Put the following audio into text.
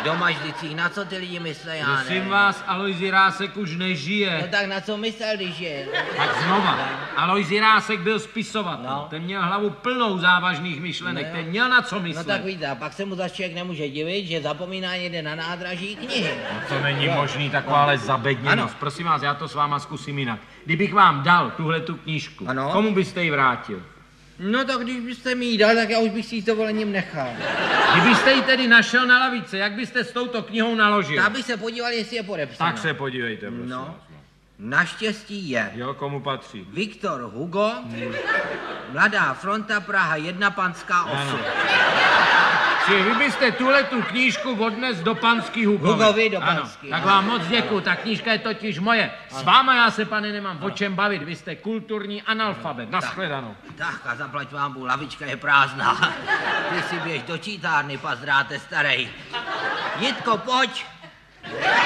Domažlicích, na co ty lidi myslí, já Prosím vás, Alois Jirásek už nežije. No tak na co myslel, když je? Tak znova. Alois Jirásek byl spisovatel. No. Ten měl hlavu plnou závažných myšlenek. No ten měl na co myslet. No tak víte, a pak se mu zase člověk nemůže divit, že zapomíná někde na nádraží knihy. No to není možný, takováhle zabedněnost. Prosím vás, já to s váma zkusím jinak. Kdybych vám dal tuhletu knížku, Ano? komu byste ji vrátil? No tak když byste mi ji dal, tak já už bych si ji s dovolením nechal. Kdybyste ji tedy našel na lavice, jak byste s touto knihou naložil? Tak bych se podíval, jestli je podepsáno. Tak se podívejte, prosím No, vás. naštěstí je. Jo, komu patří? Viktor Hugo, Mladá fronta Praha 1, Panská 8. Čili vy byste tuhletu knížku odnes do Panský Hugovi. Hugovi do Ano, Panský. tak vám moc děkuju, ta knížka je totiž moje. S váma já se, pane, nemám o čem bavit, vy jste kulturní analfabet. Nashledanou. Tak a zaplať vám, Bůh, lavička je prázdná. Ty si běž do čítárny, pazdráte starej. Jitko, pojď.